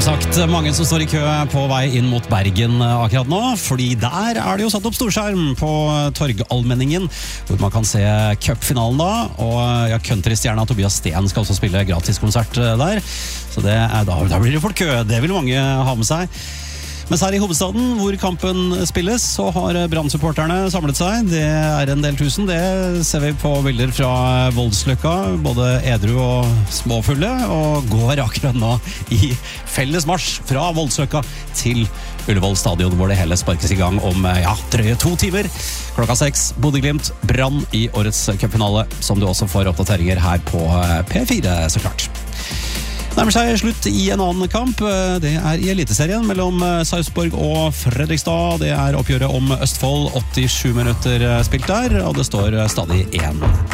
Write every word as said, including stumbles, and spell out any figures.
Som sagt, mange som står i kø på vei inn mot Bergen akkurat nå, fordi der er det jo satt opp storskjerm på Torgallmenningen, hvor man kan se cupfinalen da, og ja, countrystjerna Tobias Sten skal også spille gratiskonsert der, så det er, da, da blir det folk kø, det vil mange ha med seg. Mens her i hovedstaden, hvor kampen spilles, så har Brann-supporterne samlet seg. Det er en del tusen, det ser vi på bilder fra Voldsløkka, både edru og småfulle, og går akkurat nå i felles marsj fra Voldsløkka til Ullevål stadion, hvor det hele sparkes i gang om ja, drøye to timer. Klokka seks, Bodø/Glimt, Brann i årets cupfinale, som du også får oppdateringer her på P fire, så klart. Nærmer seg slutt i en annen kamp. Det er i Eliteserien mellom Sarpsborg og Fredrikstad. Det er oppgjøret om Østfold, åttisju minutter spilt der, og det står stadig én.